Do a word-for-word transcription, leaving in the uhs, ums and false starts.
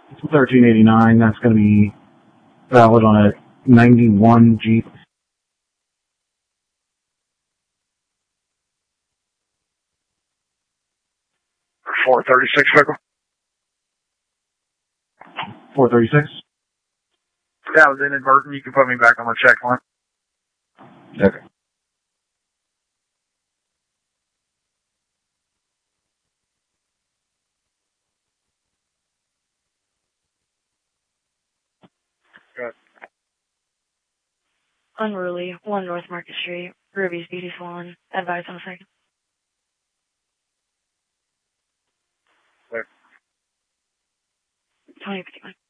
thirteen eighty-nine, that's going to be valid on a ninety-one Jeep. four thirty-six vehicle? four thirty-six? That was inadvertent. You can put me back on the check line. Okay. Good. Unruly, one North Market Street, Ruby's Beauty Salon. Advise on a second. Where? twenty fifty-one.